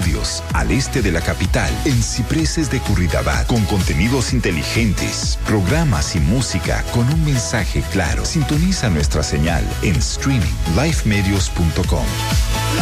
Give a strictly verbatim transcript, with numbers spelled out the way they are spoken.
estudios al este de la capital, en Cipreses de Curridabat, con contenidos inteligentes, programas y música con un mensaje claro. Sintoniza nuestra señal en streaming live medios punto com.